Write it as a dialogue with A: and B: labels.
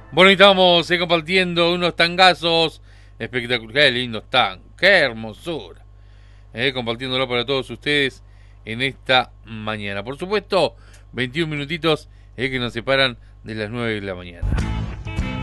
A: Bueno, y estamos compartiendo unos tangazos espectaculares. Qué lindos tangos, qué hermosura. Compartiéndolo para todos ustedes en esta mañana. Por supuesto, 21 minutitos que nos separan de las 9 de la mañana.